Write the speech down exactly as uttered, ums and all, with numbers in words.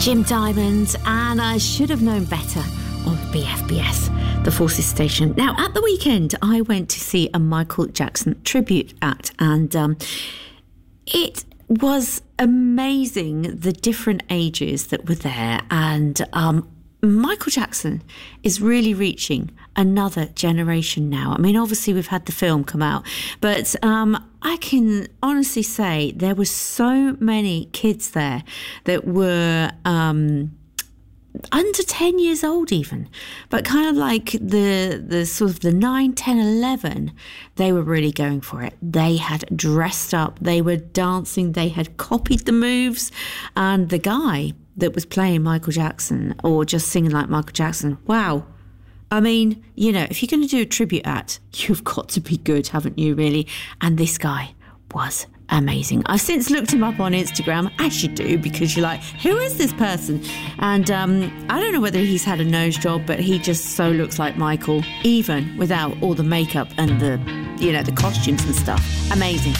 Jim Diamond, and I should have known better on B F B S, the Forces Station. Now, at the weekend, I went to see a Michael Jackson tribute act, and um, it was amazing, the different ages that were there, and um, Michael Jackson is really reaching another generation now. I mean, obviously we've had the film come out, but um, I can honestly say there were so many kids there that were um, under ten years old even, but kind of like the the sort of the nine, ten, eleven, they were really going for it. They had dressed up, they were dancing, they had copied the moves, and the guy that was playing Michael Jackson or just singing like Michael Jackson, wow. I mean, you know, if you're going to do a tribute act, you've got to be good, haven't you, really? And this guy was amazing. I've since looked him up on Instagram, as you do, because you're like, who is this person? And um, I don't know whether he's had a nose job, but he just so looks like Michael, even without all the makeup and the, you know, the costumes and stuff. Amazing.